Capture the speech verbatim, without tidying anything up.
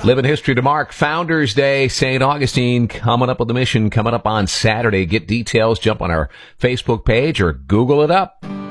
Living history to mark Founders Day, Saint Augustine coming up with the mission coming up on Saturday. Get details, jump on our Facebook page or Google it up.